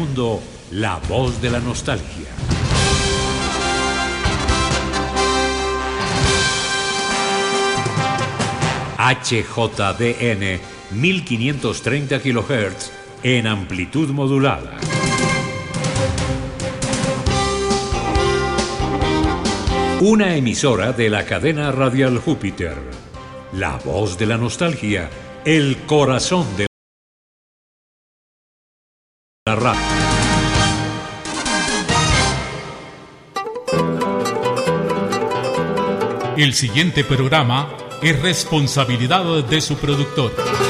mundo, la voz de la nostalgia. HJDN 1530 kHz en amplitud modulada. Una emisora de la cadena radial Júpiter. La voz de la nostalgia, el corazón de la radio. El siguiente programa es responsabilidad de su productor.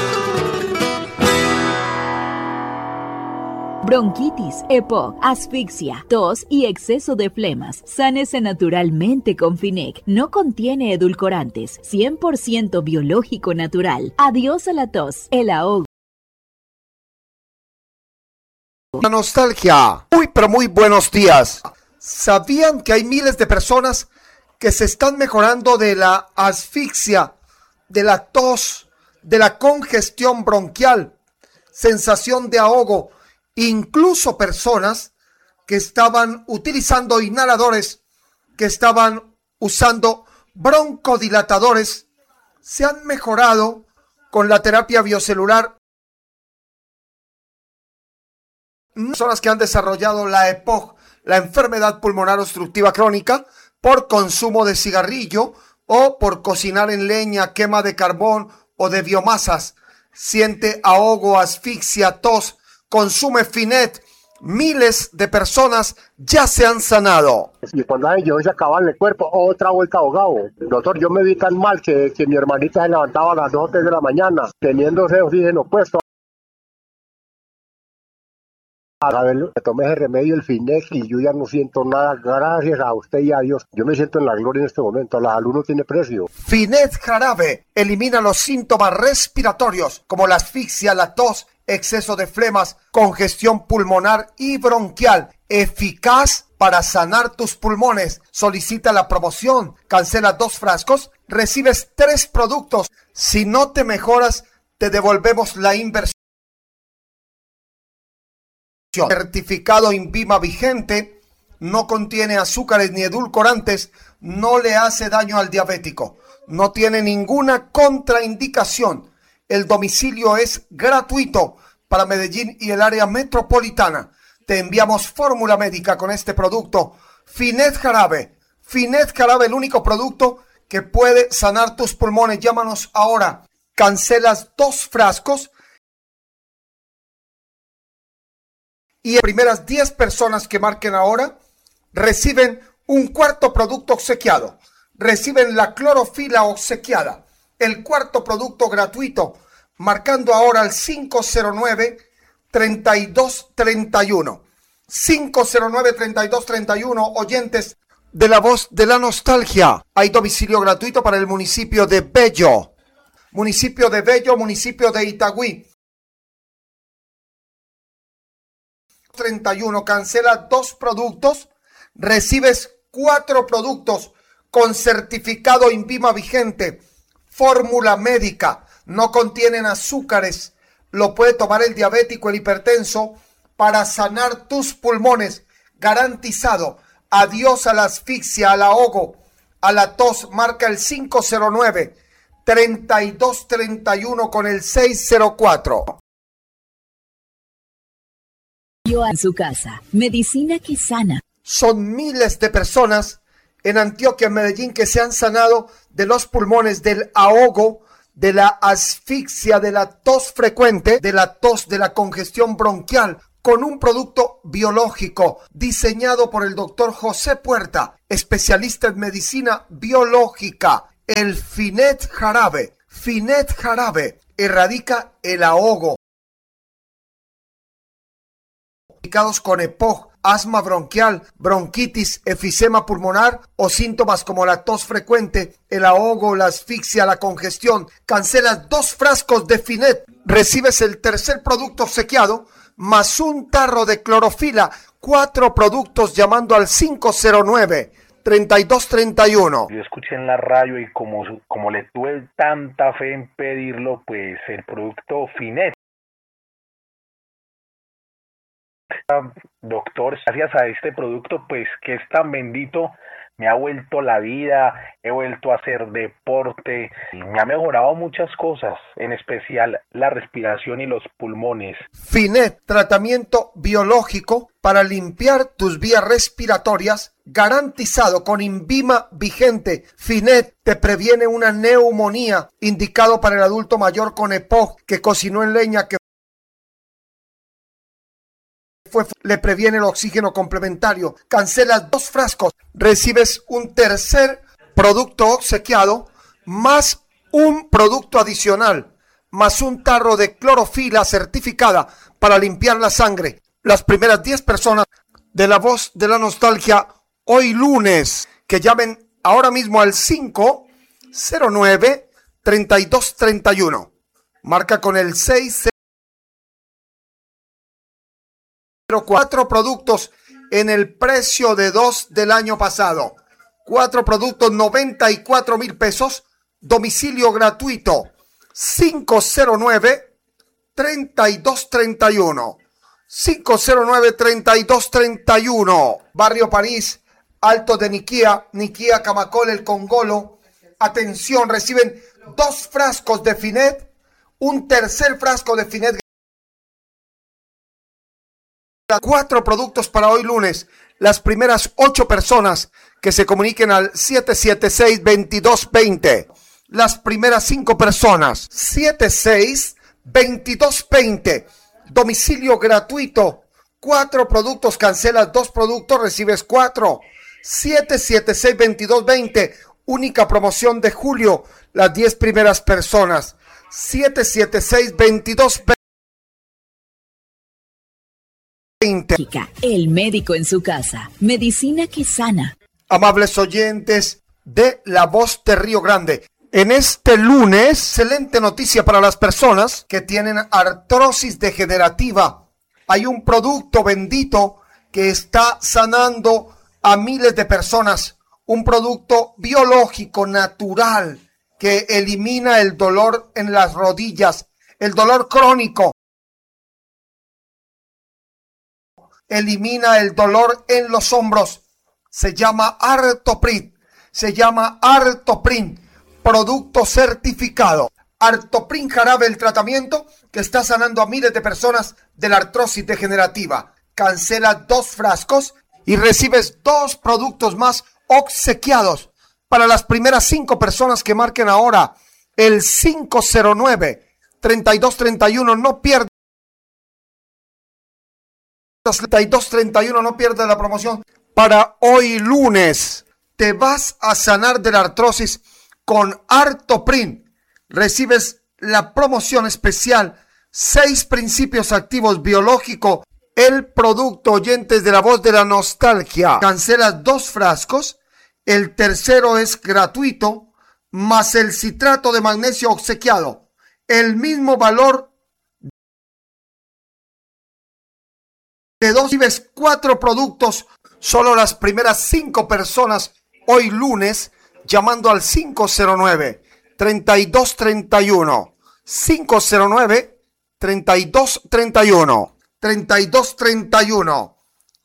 Bronquitis, EPOC, asfixia, tos y exceso de flemas. Sánese naturalmente con Finec. No contiene edulcorantes. 100% biológico natural. Adiós a la tos, el ahogo. La nostalgia. Muy pero muy buenos días. ¿Sabían que hay miles de personas que se están mejorando de la asfixia, de la tos, de la congestión bronquial, sensación de ahogo? Incluso personas que estaban utilizando inhaladores, que estaban usando broncodilatadores, se han mejorado con la terapia biocelular. Personas que han desarrollado la EPOC, la enfermedad pulmonar obstructiva crónica, por consumo de cigarrillo o por cocinar en leña, quema de carbón o de biomasas. Siente ahogo, asfixia, tos. Consume Finet, miles de personas ya se han sanado. Y cuando yo se acababa en el cuerpo, otra vuelta ahogado. Doctor, yo me vi tan mal que mi hermanita se levantaba a las 2 o 3 de la mañana, teniendo ese oxígeno puesto. A ver, me tomé ese remedio, el Finex, y yo ya no siento nada, gracias a usted y a Dios. Yo me siento en la gloria en este momento, la salud no tiene precio. Finet jarabe elimina los síntomas respiratorios, como la asfixia, la tos, exceso de flemas, congestión pulmonar y bronquial. Eficaz para sanar tus pulmones. Solicita la promoción, cancela 2 frascos, recibes 3 productos. Si no te mejoras, te devolvemos la inversión. Certificado INVIMA vigente, no contiene azúcares ni edulcorantes, no le hace daño al diabético, no tiene ninguna contraindicación. El domicilio es gratuito para Medellín y el área metropolitana. Te enviamos fórmula médica con este producto. Finet jarabe, el único producto que puede sanar tus pulmones. Llámanos ahora. Cancelas 2 frascos y las primeras 10 personas que marquen ahora reciben un 4º producto obsequiado. Reciben la clorofila obsequiada, el 4º producto gratuito, marcando ahora al 509-3231. 509-3231, oyentes de la voz de la nostalgia. Hay domicilio gratuito para el municipio de Bello, municipio de Itagüí. 31, cancela 2 productos, recibes 4 productos con certificado INVIMA vigente, fórmula médica, no contienen azúcares, lo puede tomar el diabético, el hipertenso, para sanar tus pulmones, garantizado. Adiós a la asfixia, al ahogo, a la tos. Marca el 509-3231 con el 604. En su casa, medicina que sana. Son miles de personas en Antioquia, en Medellín, que se han sanado de los pulmones, del ahogo, de la asfixia, de la tos frecuente, de la tos, de la congestión bronquial, con un producto biológico diseñado por el doctor José Puerta, especialista en medicina biológica. El Finet jarabe erradica el ahogo. Con EPOC, asma bronquial, bronquitis, efisema pulmonar o síntomas como la tos frecuente, el ahogo, la asfixia, la congestión. Cancelas 2 frascos de Finet, recibes el 3er producto obsequiado, más un tarro de clorofila. 4 productos llamando al 509-3231. Yo escuché en la radio y como le tuve tanta fe en pedirlo, pues el producto Finet Doctor, gracias a este producto, pues que es tan bendito, me ha vuelto la vida, he vuelto a hacer deporte, y me ha mejorado muchas cosas, en especial la respiración y los pulmones. Finet, tratamiento biológico para limpiar tus vías respiratorias, garantizado con INVIMA vigente. Finet te previene una neumonía, indicado para el adulto mayor con EPOC, que cocinó en leña, que le previene el oxígeno complementario. Cancelas 2 frascos, recibes un tercer producto obsequiado, más un producto adicional, más un tarro de clorofila certificada para limpiar la sangre. Las primeras 10 personas de La Voz de la Nostalgia hoy lunes, que llamen ahora mismo al 509-3231. Marca con el 6. 4 productos en el precio de 2 del año pasado. 4 productos, 94,000 pesos. Domicilio gratuito. 509-3231. 509-3231. Barrio París, Alto de Niquía, Niquía, Camacol, El Congolo. Atención, reciben 2 frascos de Finet, un tercer frasco de Finet. 4 productos para hoy lunes. Las primeras 8 personas que se comuniquen al 776-2220. Las primeras 5 personas. 76-2220. Domicilio gratuito. 4 productos, cancelas 2 productos, recibes 4. 776-2220. Única promoción de julio. Las 10 primeras personas. 776-2220. El médico en su casa. Medicina que sana. Amables oyentes de La Voz de Río Grande, en este lunes, excelente noticia para las personas que tienen artrosis degenerativa. Hay un producto bendito que está sanando a miles de personas. Un producto biológico, natural, que elimina el dolor en las rodillas, el dolor crónico. Elimina el dolor en los hombros. Se llama Artoprin. Producto certificado. Artoprin jarabe, el tratamiento que está sanando a miles de personas de la artrosis degenerativa. Cancela 2 frascos y recibes 2 productos más obsequiados para las primeras 5 personas que marquen ahora el 509-3231. No pierdas. 3231, no pierdas la promoción para hoy lunes. Te vas a sanar de la artrosis con Artoprin. Recibes la promoción especial, 6 principios activos biológico, el producto, oyentes de La Voz de la Nostalgia. Cancelas 2 frascos, el tercero es gratuito, más el citrato de magnesio obsequiado. El mismo valor de 2, recibes 4 productos, solo las primeras 5 personas hoy lunes, llamando al 509-3231. 509-3231. 3231.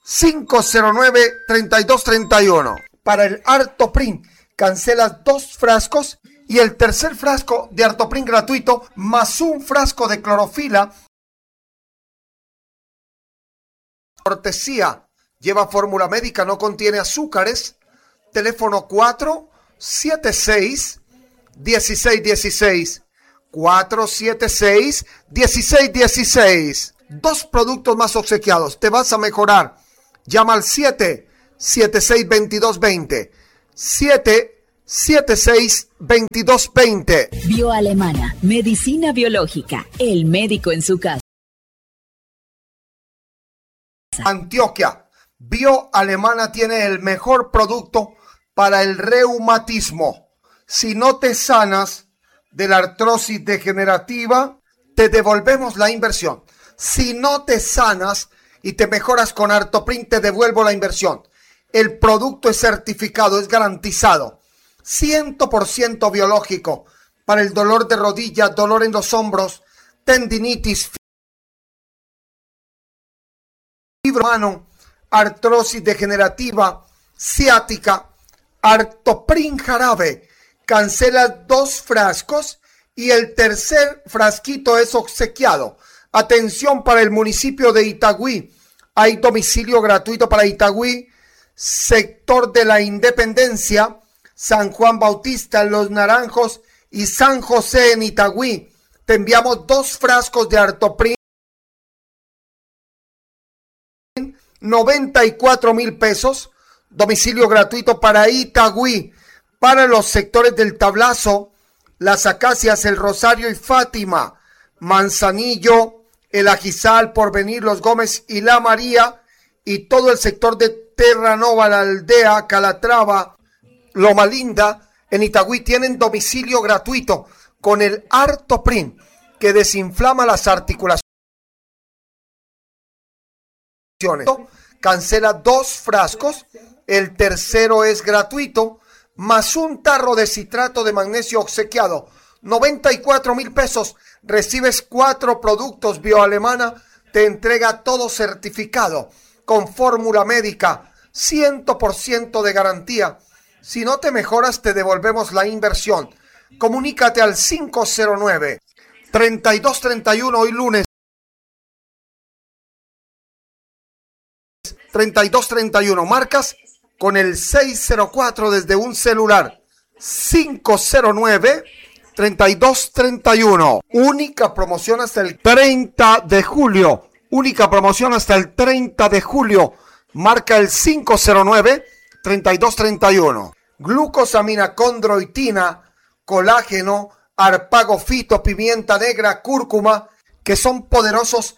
509-3231. Para el Artoprin, cancelas 2 frascos y el tercer frasco de Artoprin gratuito, más un frasco de clorofila. Cortesía, lleva fórmula médica, no contiene azúcares. Teléfono 476-1616. 476-1616. 2 productos más obsequiados. Te vas a mejorar. Llama al 776-2220. 776-2220. Bioalemana, medicina biológica. El médico en su casa. Antioquia, Bioalemana tiene el mejor producto para el reumatismo. Si no te sanas de la artrosis degenerativa, te devolvemos la inversión. Si no te sanas y te mejoras con Artoprin, te devuelvo la inversión. El producto es certificado, es garantizado. 100% biológico para el dolor de rodilla, dolor en los hombros, tendinitis, Mano, artrosis degenerativa, ciática, Artoprin jarabe. Cancela 2 frascos y el tercer frasquito es obsequiado. Atención para el municipio de Itagüí. Hay domicilio gratuito para Itagüí, sector de la Independencia, San Juan Bautista, Los Naranjos y San José en Itagüí. Te enviamos 2 frascos de Artoprin, 94,000 pesos. Domicilio gratuito para Itagüí. Para los sectores del Tablazo, Las Acacias, El Rosario y Fátima, Manzanillo, El Ajizal, Porvenir, Los Gómez y La María, y todo el sector de Terranova, La Aldea, Calatrava, Loma Linda, en Itagüí tienen domicilio gratuito con el Artoprin, que desinflama las articulaciones. Cancela 2 frascos, el tercero es gratuito, más un tarro de citrato de magnesio obsequiado, 94,000 pesos. Recibes 4 productos. Bioalemana te entrega todo certificado con fórmula médica, 100% de garantía. Si no te mejoras, te devolvemos la inversión. Comunícate al 509-3231, hoy lunes. 3231, marcas con el 604 desde un celular. 509-3231. Única promoción hasta el 30 de julio. Única promoción hasta el 30 de julio. Marca el 509-3231. Glucosamina, condroitina, colágeno, arpagofito, pimienta negra, cúrcuma, que son poderosos.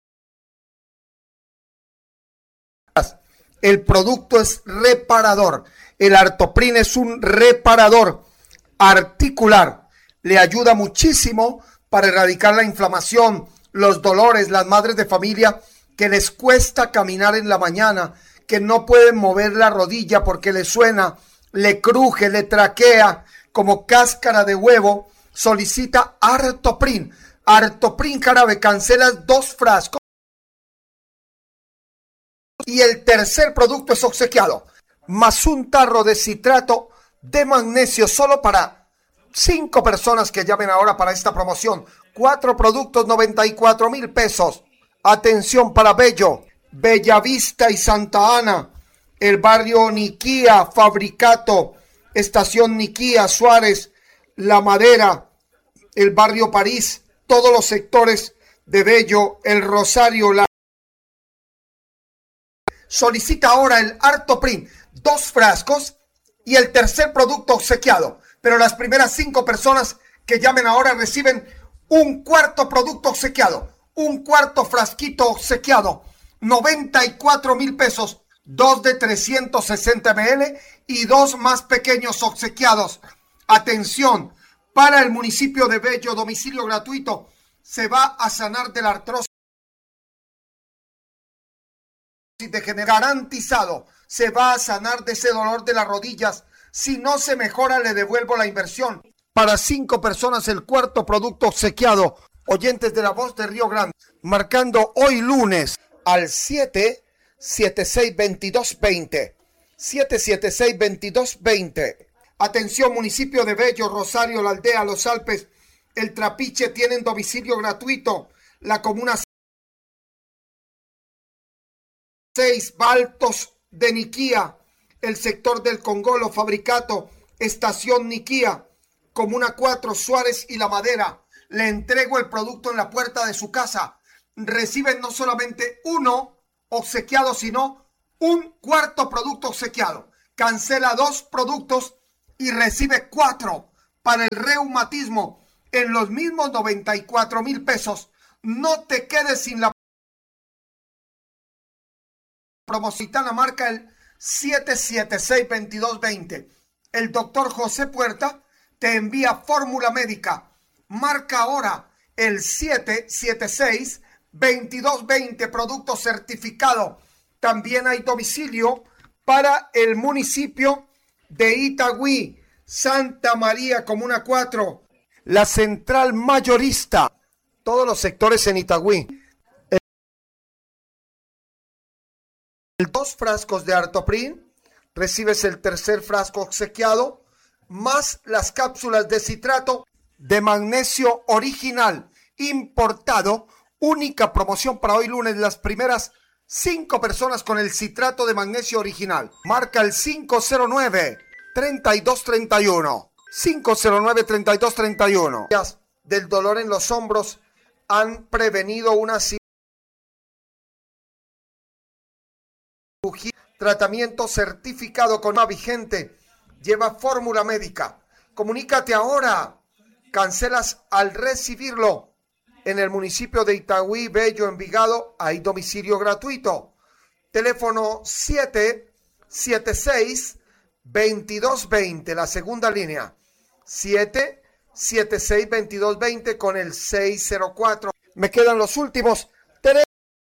El producto es reparador. El Artoprin es un reparador articular. Le ayuda muchísimo para erradicar la inflamación, los dolores, las madres de familia que les cuesta caminar en la mañana, que no pueden mover la rodilla porque le suena, le cruje, le traquea como cáscara de huevo. Solicita Artoprin. Artoprin jarabe, cancelas 2 frascos. Y el tercer producto es obsequiado, más un tarro de citrato de magnesio, solo para 5 personas que llamen ahora para esta promoción. 4 productos, 94,000 pesos. Atención para Bello, Bellavista y Santa Ana, el barrio Niquía, Fabricato, Estación Niquía, Suárez, La Madera, el barrio París, todos los sectores de Bello, El Rosario, la... Solicita ahora el Artoprin, 2 frascos y el tercer producto obsequiado. Pero las primeras 5 personas que llamen ahora reciben un cuarto producto obsequiado, un cuarto frasquito obsequiado, 94,000 pesos, 2 de 360 ml y 2 más pequeños obsequiados. Atención, para el municipio de Bello, domicilio gratuito, se va a sanar de la artrosis garantizado, se va a sanar de ese dolor de las rodillas. Si no se mejora, le devuelvo la inversión. Para 5 personas el cuarto producto obsequiado. Oyentes de La Voz de Río Grande, marcando hoy lunes al 776-2220. 776-2220. Atención, municipio de Bello, Rosario, La Aldea, Los Alpes, El Trapiche tienen domicilio gratuito. La comuna 6, Baltos de Niquía, el sector del Congolo, Fabricato, Estación Niquía, Comuna 4, Suárez y La Madera. Le entrego el producto en la puerta de su casa. Reciben no solamente uno obsequiado, sino un cuarto producto obsequiado. Cancela 2 productos y recibe 4 para el reumatismo en los mismos 94,000 pesos. No te quedes sin la promoción. Marca el 776-2220. El doctor José Puerta te envía fórmula médica. Marca ahora el 776-2220, producto certificado. También hay domicilio para el municipio de Itagüí, Santa María, Comuna 4, la central mayorista, todos los sectores en Itagüí. 2 frascos de Artoprin, recibes el tercer frasco obsequiado, más las cápsulas de citrato de magnesio original, importado, única promoción para hoy lunes, las primeras 5 personas con el citrato de magnesio original. Marca el 509-3231. 509-3231. Del dolor en los hombros han prevenido una cirugía. Tratamiento certificado con una vigente. Lleva fórmula médica. Comunícate ahora. Cancelas al recibirlo. En el municipio de Itagüí, Bello, Envigado, hay domicilio gratuito. Teléfono 776-2220, la segunda línea. 776-2220 con el 604. Me quedan los últimos 3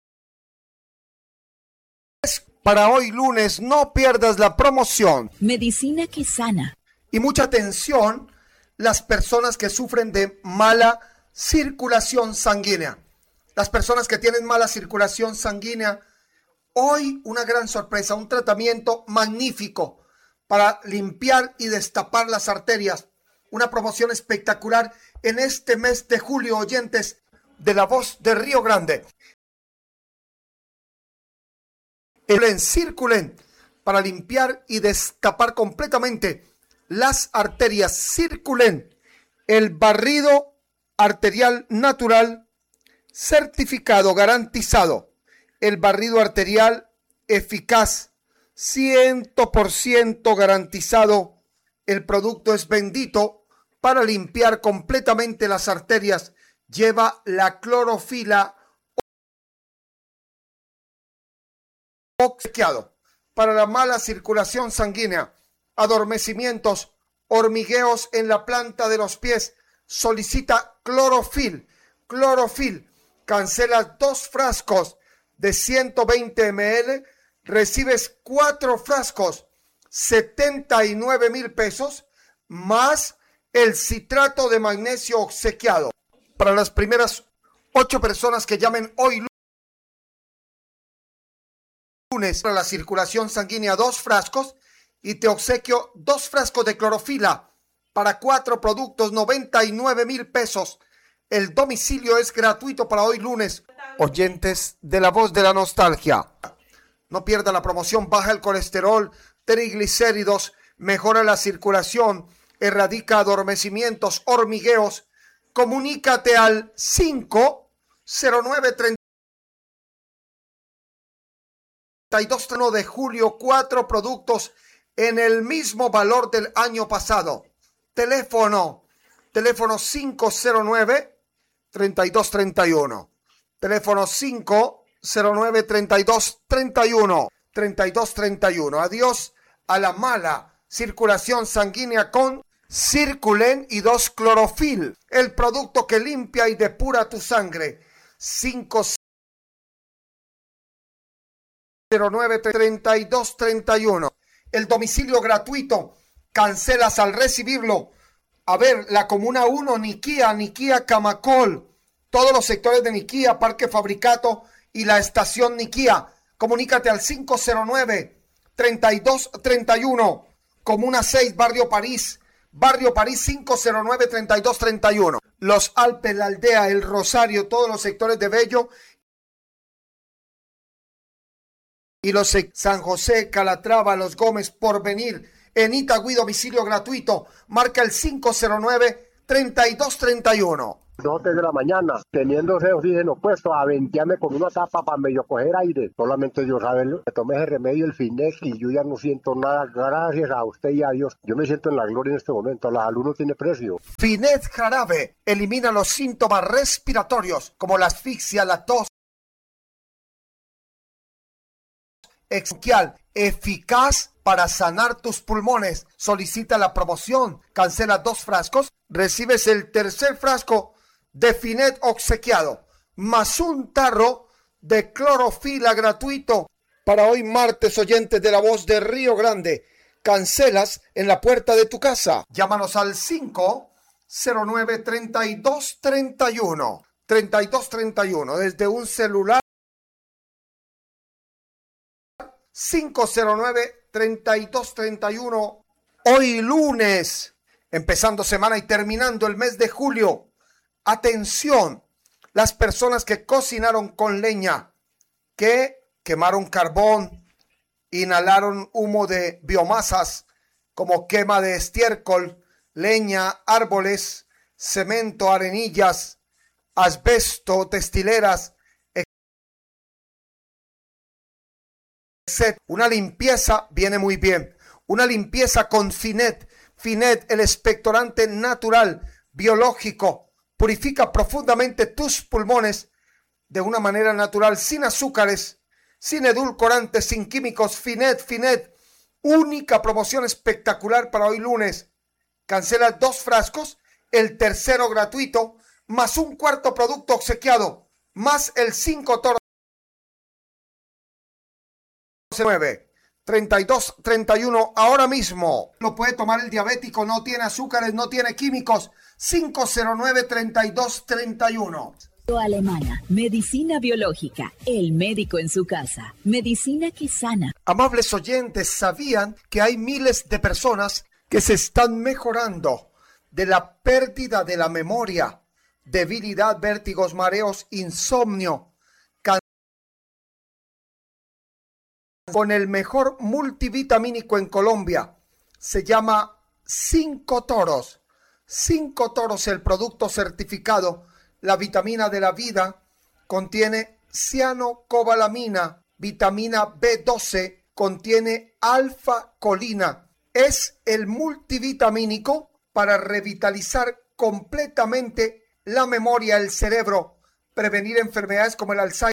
para hoy lunes. No pierdas la promoción. Medicina que sana. Y mucha atención, las personas que sufren de mala circulación sanguínea. Las personas que tienen mala circulación sanguínea, hoy una gran sorpresa, un tratamiento magnífico para limpiar y destapar las arterias. Una promoción espectacular en este mes de julio, oyentes de La Voz de Río Grande. Circulen para limpiar y destapar completamente las arterias. Circulen el barrido arterial natural certificado, garantizado. El barrido arterial eficaz, 100% garantizado. El producto es bendito para limpiar completamente las arterias. Lleva la clorofila obsequiado para la mala circulación sanguínea, adormecimientos, hormigueos en la planta de los pies. Solicita clorofil. Cancelas 2 frascos de 120 ml, recibes 4 frascos, 79,000 pesos, más el citrato de magnesio obsequiado. Para las primeras 8 personas que llamen hoy lunes, para la circulación sanguínea, 2 frascos, y te obsequio 2 frascos de clorofila. Para 4 productos, 99,000 pesos. El domicilio es gratuito para hoy lunes. Oyentes de La Voz de la Nostalgia, no pierda la promoción. Baja el colesterol, triglicéridos, mejora la circulación, erradica adormecimientos, hormigueos. Comunícate al 509-32 de julio. 4 productos en el mismo valor del año pasado. Teléfono 509-3231. Teléfono 509-3231. 3231. Adiós a la mala circulación sanguínea con Circulen y 2 Clorofil. El producto que limpia y depura tu sangre. 509-3231. El domicilio gratuito. Cancelas al recibirlo. A ver, la Comuna 1, Niquía Camacol, todos los sectores de Niquía, Parque Fabricato y la estación Niquía. Comunícate al 509-3231. Comuna 6, Barrio París, 509-3231. Los Alpes, la Aldea, el Rosario, todos los sectores de Bello y los San José, Calatrava, Los Gómez, Porvenir. En Itagüí, domicilio gratuito. Marca el 509-3231. 2 de la mañana, teniendo ese oxígeno puesto, a ventearme con una tapa para medio coger aire. Solamente Dios sabe, me tomé ese remedio, el Finex, y yo ya no siento nada. Gracias a usted y a Dios. Yo me siento en la gloria en este momento. La salud no tiene precio. Finex Jarabe elimina los síntomas respiratorios como la asfixia, la tos. Eficaz para sanar tus pulmones. Solicita la promoción. Cancela 2 frascos. Recibes el tercer frasco de Finet obsequiado, más un tarro de clorofila gratuito. Para hoy martes, oyentes de La Voz de Río Grande, cancelas en la puerta de tu casa. Llámanos al 509-3231. 3231. Desde un celular 509-3231. Hoy lunes, empezando semana y terminando el mes de julio. Atención, las personas que cocinaron con leña, que quemaron carbón, inhalaron humo de biomasas como quema de estiércol, leña, árboles, cemento, arenillas, asbesto, textileras, etc. Una limpieza viene muy bien. Una limpieza con Finet. Finet, el expectorante natural, biológico, purifica profundamente tus pulmones de una manera natural, sin azúcares, sin edulcorantes, sin químicos. Finet, Finet, única promoción espectacular para hoy lunes. Cancela 2 frascos, el tercero gratuito, más un cuarto producto obsequiado, más el 5 toros 3231 ahora mismo. Lo puede tomar el diabético, no tiene azúcares, no tiene químicos. 509-3231. Alemana, medicina biológica, el médico en su casa, medicina que sana. Amables oyentes, ¿sabían que hay miles de personas que se están mejorando de la pérdida de la memoria, debilidad, vértigos, mareos, insomnio, con el mejor multivitamínico en Colombia? Se llama 5 Toros. 5 Toros, el producto certificado. La vitamina de la vida contiene cianocobalamina, vitamina B12, contiene alfa-colina. Es el multivitamínico para revitalizar completamente la memoria, el cerebro, prevenir enfermedades como el Alzheimer,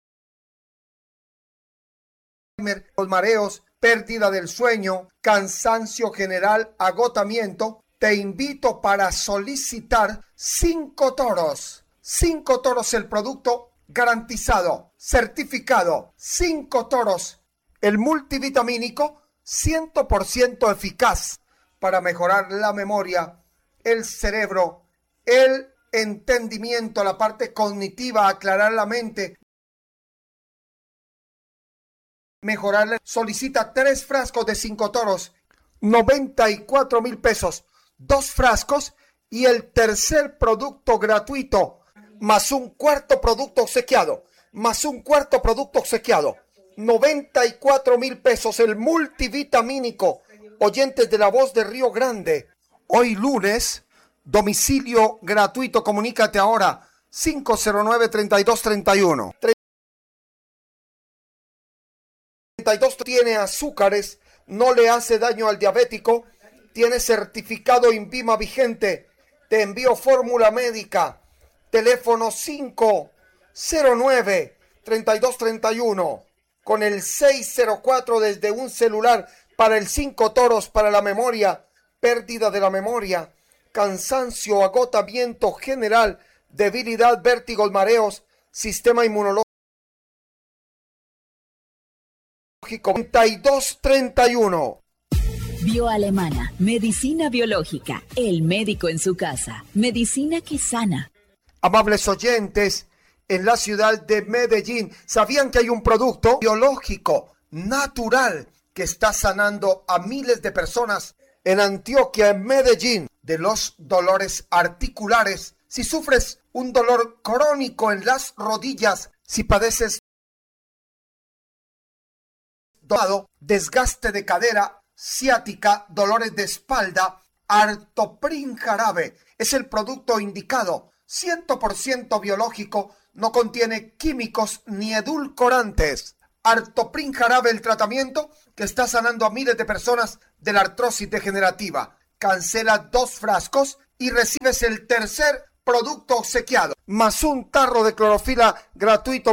los mareos, pérdida del sueño, cansancio general, agotamiento. Te invito para solicitar 5 Toros. 5 Toros, el producto garantizado, certificado. 5 Toros, el multivitamínico 100% eficaz para mejorar la memoria, el cerebro, el entendimiento, la parte cognitiva, aclarar la mente, mejorarla. Solicita 3 frascos de 5 Toros, 94,000 pesos. 2 frascos y el tercer producto gratuito, más un cuarto producto obsequiado, 94,000 pesos, el multivitamínico. Oyentes de La Voz de Río Grande, hoy lunes, domicilio gratuito. Comunícate ahora, 509-3231. 32 tiene azúcares, no le hace daño al diabético, tiene certificado INVIMA vigente. Te envío fórmula médica. Teléfono 509-3231 con el 604 desde un celular para el 5 Toros, para la memoria, pérdida de la memoria, cansancio, agotamiento general, debilidad, vértigos, mareos, sistema inmunológico. 3231. Bioalemana, medicina biológica, el médico en su casa, medicina que sana. Amables oyentes, en la ciudad de Medellín, ¿sabían que hay un producto biológico, natural, que está sanando a miles de personas en Antioquia, en Medellín, de los dolores articulares? Si sufres un dolor crónico en las rodillas, si padeces desgaste de cadera, ciática, dolores de espalda, Artoprin Jarabe es el producto indicado, 100% biológico, no contiene químicos ni edulcorantes. Artoprin Jarabe, el tratamiento que está sanando a miles de personas de la artrosis degenerativa. Cancela 2 frascos y recibes el tercer producto obsequiado, más un tarro de clorofila gratuito.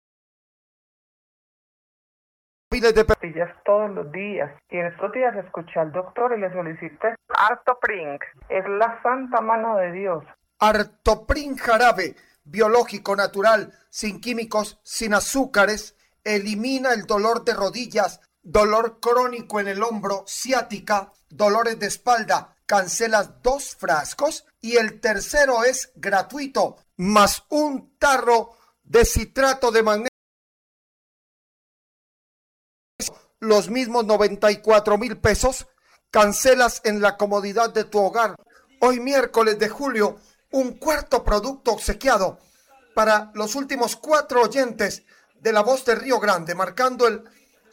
De pastillas todos los días, y en estos días escuché al doctor y le solicité Artoprin, es la santa mano de Dios. Artoprin Jarabe, biológico, natural, sin químicos, sin azúcares, elimina el dolor de rodillas, dolor crónico en el hombro, ciática, dolores de espalda. Cancelas 2 frascos y el tercero es gratuito, más un tarro de citrato de magnesio los mismos 94,000 pesos, cancelas en la comodidad de tu hogar. Hoy miércoles de julio, un cuarto producto obsequiado para los últimos 4 oyentes de La Voz de Río Grande, marcando el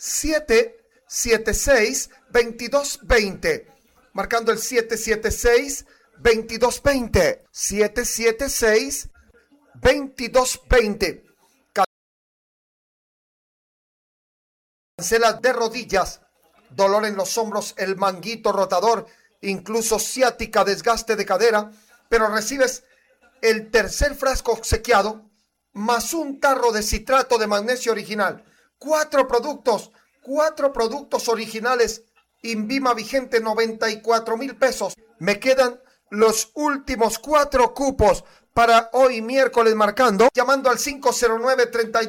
776-2220. Marcando el 776-2220. 776-2220. Cancelas de rodillas, dolor en los hombros, el manguito rotador, incluso ciática, desgaste de cadera, pero recibes el tercer frasco obsequiado más un tarro de citrato de magnesio original. 4 productos originales. Invima vigente, 94,000 pesos. Me quedan los últimos 4 cupos para hoy miércoles, marcando, llamando al 509-32.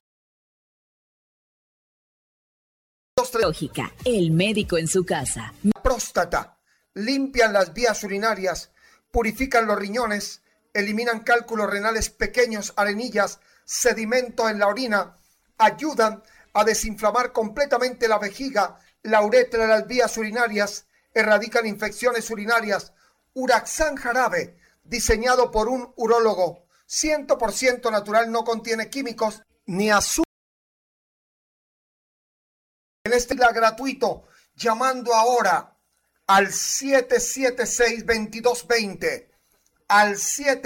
Lógica, el médico en su casa. Próstata, limpian las vías urinarias, purifican los riñones, eliminan cálculos renales pequeños, arenillas, sedimento en la orina, ayudan a desinflamar completamente la vejiga, la uretra, las vías urinarias, erradican infecciones urinarias. Uraxan jarabe, diseñado por un urólogo, 100% natural, no contiene químicos ni azúcar. En este gratuito, llamando ahora al 776-2220, al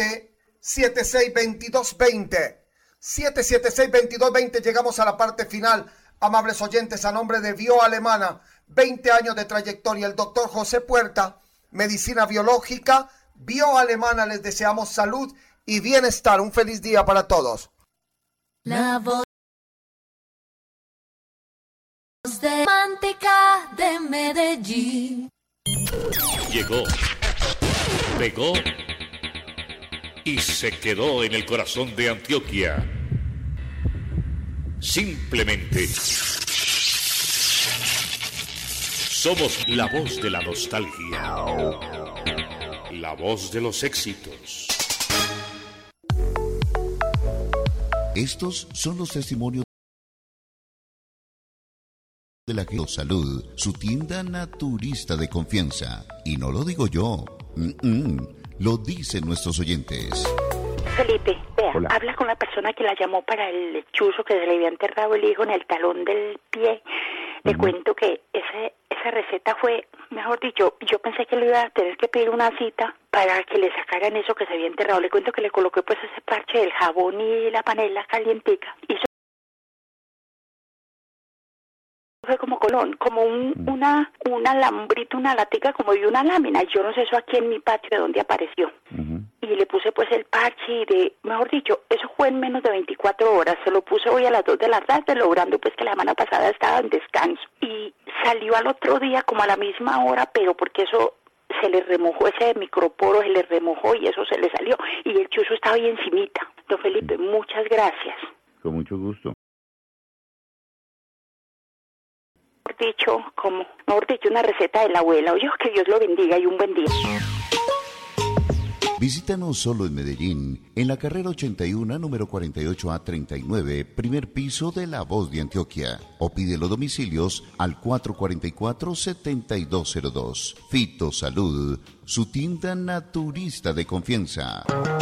776-2220, 776-2220, llegamos a la parte final, amables oyentes, a nombre de Bioalemana, 20 años de trayectoria, el doctor José Puerta, medicina biológica, Bioalemana, les deseamos salud y bienestar, un feliz día para todos. La voz romántica de Medellín. Llegó, pegó y se quedó en el corazón de Antioquia. Simplemente somos la voz de la nostalgia, la voz de los éxitos. Estos son los testimonios de la Salud, su tienda naturista de confianza. Y no lo digo yo, lo dicen nuestros oyentes. Felipe, vea, Hola. habla con la persona que la llamó para el chuzo que se le había enterrado el hijo en el talón del pie. Le cuento que esa receta fue, mejor dicho, yo pensé que le iba a tener que pedir una cita para que le sacaran eso que se había enterrado. Le cuento que le coloqué pues ese parche del jabón y la panela calientica. Y fue como colón, como una alambrita, una latica como de una lámina. Yo no sé eso aquí en mi patio de dónde apareció. Y le puse pues el parche y mejor dicho, eso fue en menos de 24 horas. Se lo puse hoy a las 2 de la tarde, logrando pues que la semana pasada estaba en descanso. Y salió al otro día como a la misma hora, pero porque eso se le remojó, ese microporo se le remojó y eso se le salió. Y el chuzo estaba ahí encimita. Don Felipe, muchas gracias. Con mucho gusto. Mejor dicho, una receta de la abuela. Oye, que Dios lo bendiga y un buen día. Visítanos solo en Medellín, en la carrera 81, número 48A39, primer piso de La Voz de Antioquia. O pide los domicilios al 444-7202. Fito Salud, su tienda naturista de confianza.